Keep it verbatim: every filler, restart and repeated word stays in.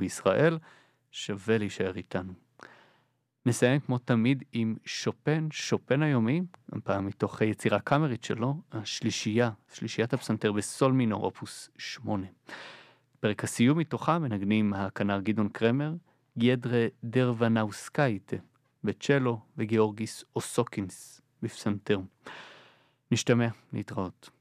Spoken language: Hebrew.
ובישראל, שווה להישאר איתנו. נסיים כמו תמיד עם שופן, שופן היומי, הפעם מתוך יצירה קאמרית שלו, השלישייה, שלישיית הפסנתר בסול מינור, אופוס שמונה. פרק הסיום מתוכה מנגנים הכנר גדעון קרמר, גיידרה דרוונאוסקאיטה בצ'לו וגיאורגיס אוסוקינס בפסנתר. נשתמע, להתראות.